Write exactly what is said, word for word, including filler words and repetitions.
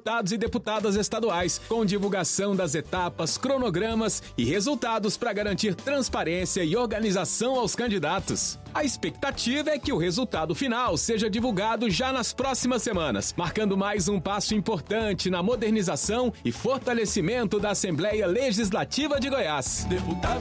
deputados e deputadas estaduais, com divulgação das etapas, cronogramas e resultados para garantir transparência e organização aos candidatos. A expectativa é que o resultado final seja divulgado já nas próximas semanas, marcando mais um passo importante na modernização e fortalecimento da Assembleia Legislativa de Goiás. Deputado